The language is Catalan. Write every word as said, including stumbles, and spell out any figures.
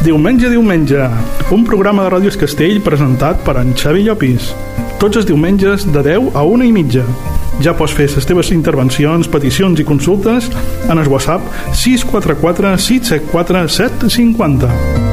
Diumenge, diumenge, un programa de Ràdio Es Castell presentat per en Xavi Llopis. Tots els diumenges de deu a una i mitja. Ja pots fer les teves intervencions, peticions i consultes en el WhatsApp sis quatre quatre sis set quatre set cinquanta.